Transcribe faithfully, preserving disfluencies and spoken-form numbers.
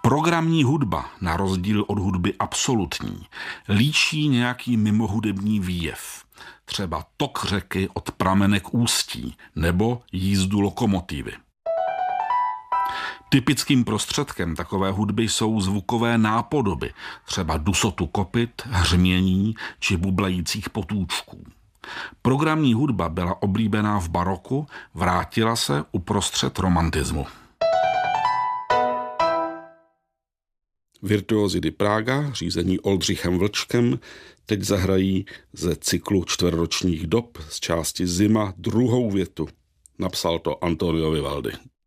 Programní hudba, na rozdíl od hudby absolutní, líčí nějaký mimohudební výjev. Třeba tok řeky od pramenek ústí nebo jízdu lokomotivy. Typickým prostředkem takové hudby jsou zvukové nápodoby, třeba dusotu kopyt, hřmění či bublajících potůčků. Programní hudba byla oblíbená v baroku, vrátila se uprostřed romantismu. Virtuózi di Praga, řízení Oldřichem Vlčkem, teď zahrají ze cyklu čtveroročních dob z části Zima druhou větu. Napsal to Antonio Vivaldi.